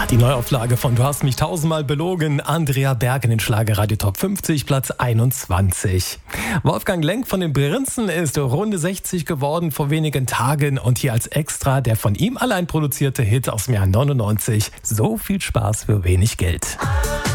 Die Neuauflage von Du hast mich tausendmal belogen, Andrea Berg in den Schlagerradio Top 50, Platz 21. Wolfgang Lenk von den Prinzen ist Runde 60 geworden vor wenigen Tagen und hier als Extra der von ihm allein produzierte Hit aus dem Jahr 99. So viel Spaß für wenig Geld.